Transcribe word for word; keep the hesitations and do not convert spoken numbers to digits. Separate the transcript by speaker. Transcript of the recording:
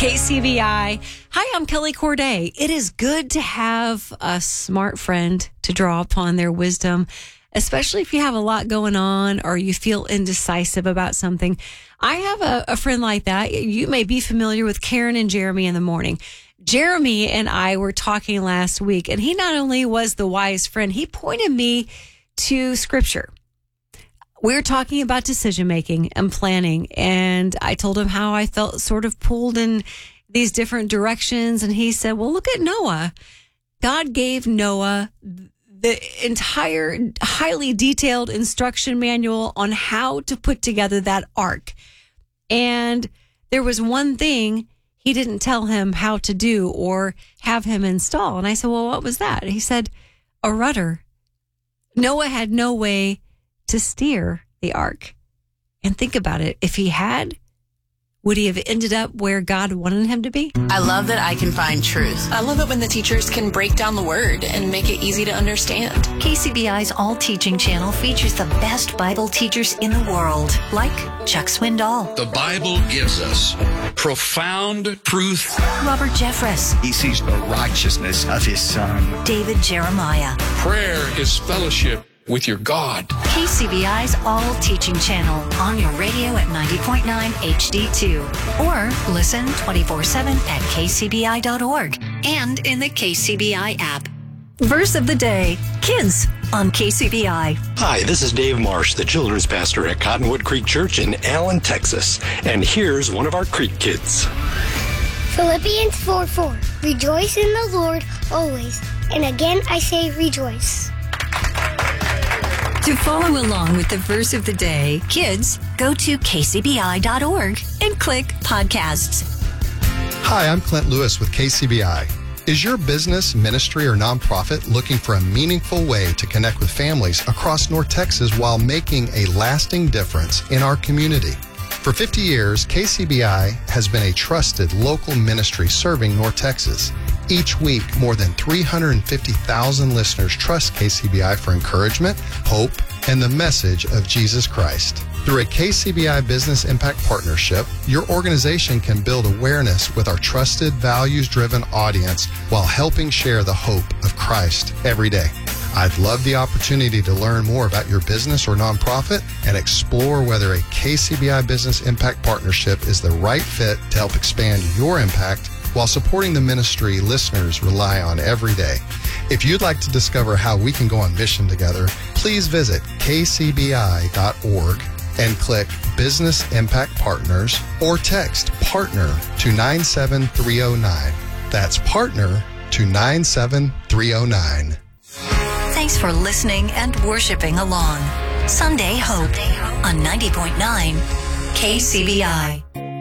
Speaker 1: K C B I. Hi, I'm Kelly Corday. It is good to have a smart friend to draw upon their wisdom, especially if you have a lot going on or you feel indecisive about something. I have a, a friend like that. You may be familiar with Karen and Jeremy in the morning. Jeremy and I were talking last week, and he not only was the wise friend, he pointed me to scripture. We were talking about decision making and planning, and I told him how I felt sort of pulled in these different directions. And he said, well, look at Noah. God gave Noah the entire highly detailed instruction manual on how to put together that ark. And there was one thing he didn't tell him how to do or have him install. And I said, well, what was that? He said, a rudder. Noah had no way to steer the ark. And think about it. If he had, would he have ended up where God wanted him to be?
Speaker 2: I love that I can find truth. I love it when the teachers can break down the word and make it easy to understand.
Speaker 3: K C B I's All Teaching channel features the best Bible teachers in the world, like Chuck Swindoll.
Speaker 4: The Bible gives us profound truth.
Speaker 3: Robert Jeffress.
Speaker 5: He sees the righteousness of his son.
Speaker 3: David Jeremiah.
Speaker 4: Prayer is fellowship with your God.
Speaker 3: K C B I's All Teaching channel on your radio at ninety point nine H D two. Or listen twenty-four seven at K C B I dot org and in the K C B I app. Verse of the day, kids on K C B I.
Speaker 6: Hi, this is Dave Marsh, the children's pastor at Cottonwood Creek Church in Allen, Texas. And here's one of our Creek kids.
Speaker 7: Philippians four four. Rejoice in the Lord always. And again I say rejoice.
Speaker 3: To follow along with the verse of the day, kids, go to K C B I dot org and click podcasts.
Speaker 8: Hi, I'm Clint Lewis with K C B I. Is your business, ministry, or nonprofit looking for a meaningful way to connect with families across North Texas while making a lasting difference in our community? For fifty years, K C B I has been a trusted local ministry serving North Texas. Each week, more than three hundred fifty thousand listeners trust K C B I for encouragement, hope, and the message of Jesus Christ. Through a K C B I Business Impact Partnership, your organization can build awareness with our trusted, values-driven audience while helping share the hope of Christ every day. I'd love the opportunity to learn more about your business or nonprofit and explore whether a K C B I Business Impact Partnership is the right fit to help expand your impact while supporting the ministry listeners rely on every day. If you'd like to discover how we can go on mission together, please visit K C B I dot org and click Business Impact Partners or text PARTNER to nine seven three zero nine. That's PARTNER to nine seven three zero nine.
Speaker 3: Thanks for listening and worshiping along. Sunday Hope on ninety point nine K C B I.